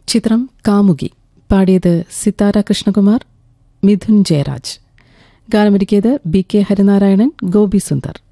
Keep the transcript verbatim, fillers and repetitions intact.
ചിത്രം കാമുകി. പാടിയത് സിത്താര കൃഷ്ണകുമാർ, മിഥുൻ ജയരാജ്. ഗാനമൊരുക്കിയത് B K Harinarayanan, Gopi Sundar.